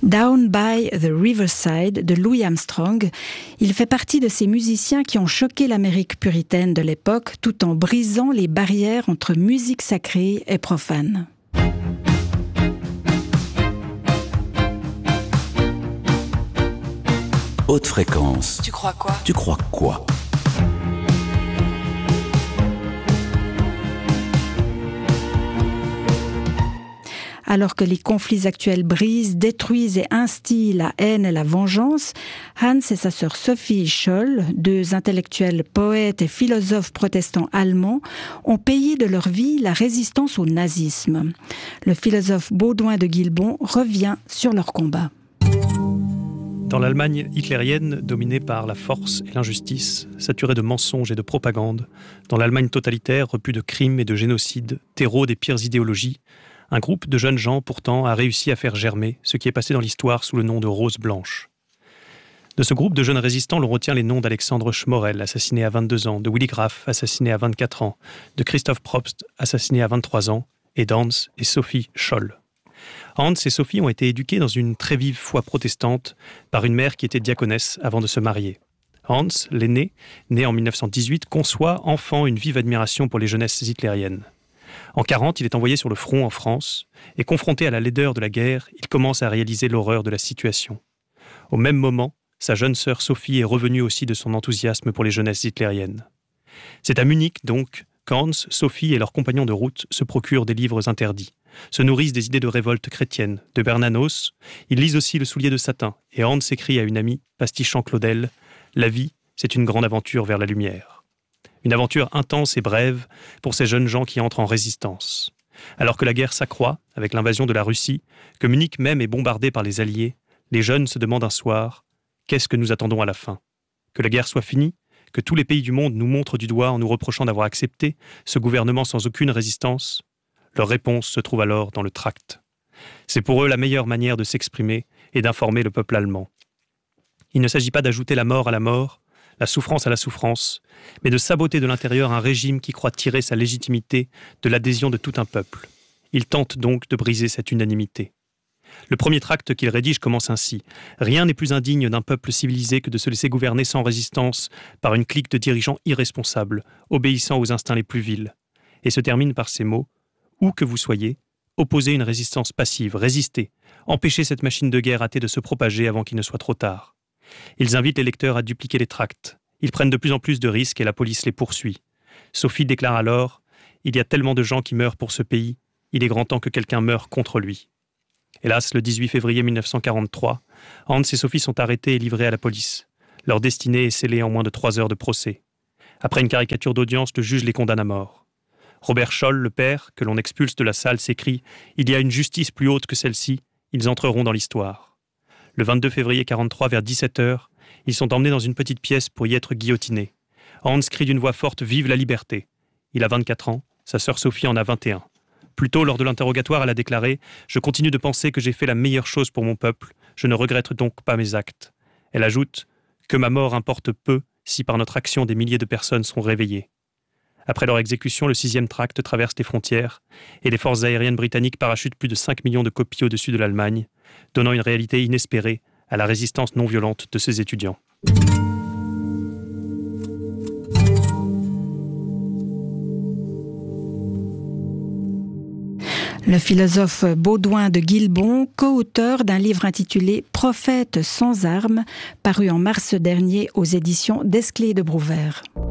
Down by the Riverside de Louis Armstrong. Il fait partie de ces musiciens qui ont choqué l'Amérique puritaine de l'époque tout en brisant les barrières entre musique sacrée et profane. Haute fréquence. Tu crois quoi ? Tu crois quoi ? Alors que les conflits actuels brisent, détruisent et instillent la haine et la vengeance, Hans et sa sœur Sophie Scholl, deux intellectuels, poètes et philosophes protestants allemands, ont payé de leur vie la résistance au nazisme. Le philosophe Baudouin de Guilbon revient sur leur combat. Dans l'Allemagne hitlérienne, dominée par la force et l'injustice, saturée de mensonges et de propagande, dans l'Allemagne totalitaire, repue de crimes et de génocides, terreau des pires idéologies, un groupe de jeunes gens, pourtant, a réussi à faire germer ce qui est passé dans l'histoire sous le nom de Rose Blanche. De ce groupe de jeunes résistants, l'on retient les noms d'Alexandre Schmorell, assassiné à 22 ans, de Willy Graf, assassiné à 24 ans, de Christoph Probst, assassiné à 23 ans, et d'Hans et Sophie Scholl. Hans et Sophie ont été éduqués dans une très vive foi protestante par une mère qui était diaconesse avant de se marier. Hans, l'aîné, né en 1918, conçoit enfant une vive admiration pour les jeunesses hitlériennes. En 1940, il est envoyé sur le front en France, et confronté à la laideur de la guerre, il commence à réaliser l'horreur de la situation. Au même moment, sa jeune sœur Sophie est revenue aussi de son enthousiasme pour les jeunesses hitlériennes. C'est à Munich, donc, qu'Hans, Sophie et leurs compagnons de route se procurent des livres interdits, se nourrissent des idées de révolte chrétienne, de Bernanos. Ils lisent aussi Le soulier de satin, et Hans écrit à une amie, pastichant Claudel, « La vie, c'est une grande aventure vers la lumière ». Une aventure intense et brève pour ces jeunes gens qui entrent en résistance. Alors que la guerre s'accroît avec l'invasion de la Russie, que Munich même est bombardée par les Alliés, les jeunes se demandent un soir « Qu'est-ce que nous attendons à la fin ? Que la guerre soit finie ? Que tous les pays du monde nous montrent du doigt en nous reprochant d'avoir accepté ce gouvernement sans aucune résistance ? Leur réponse se trouve alors dans le tract. C'est pour eux la meilleure manière de s'exprimer et d'informer le peuple allemand. Il ne s'agit pas d'ajouter la mort à la mort, la souffrance à la souffrance, mais de saboter de l'intérieur un régime qui croit tirer sa légitimité de l'adhésion de tout un peuple. Il tente donc de briser cette unanimité. Le premier tract qu'il rédige commence ainsi. « Rien n'est plus indigne d'un peuple civilisé que de se laisser gouverner sans résistance par une clique de dirigeants irresponsables, obéissant aux instincts les plus vils. » Et se termine par ces mots. « Où que vous soyez, opposez une résistance passive, résistez, empêchez cette machine de guerre hâtée de se propager avant qu'il ne soit trop tard. » Ils invitent les lecteurs à dupliquer les tracts. Ils prennent de plus en plus de risques et la police les poursuit. Sophie déclare alors « Il y a tellement de gens qui meurent pour ce pays, il est grand temps que quelqu'un meure contre lui. » Hélas, le 18 février 1943, Hans et Sophie sont arrêtés et livrés à la police. Leur destinée est scellée en moins de 3 heures de procès. Après une caricature d'audience, le juge les condamne à mort. Robert Scholl, le père, que l'on expulse de la salle, s'écrie « Il y a une justice plus haute que celle-ci, ils entreront dans l'histoire. » Le 22 février 1943, vers 17h, ils sont emmenés dans une petite pièce pour y être guillotinés. Hans crie d'une voix forte « Vive la liberté !» Il a 24 ans, sa sœur Sophie en a 21. Plus tôt, lors de l'interrogatoire, elle a déclaré « Je continue de penser que j'ai fait la meilleure chose pour mon peuple, je ne regrette donc pas mes actes. » Elle ajoute « Que ma mort importe peu si par notre action des milliers de personnes sont réveillées. » Après leur exécution, le 6e tract traverse les frontières et les forces aériennes britanniques parachutent plus de 5 millions de copies au-dessus de l'Allemagne, donnant une réalité inespérée à la résistance non violente de ces étudiants. Le philosophe Baudouin de Guilbon, co-auteur d'un livre intitulé « Prophètes sans armes », paru en mars dernier aux éditions Desclée de Brouwer.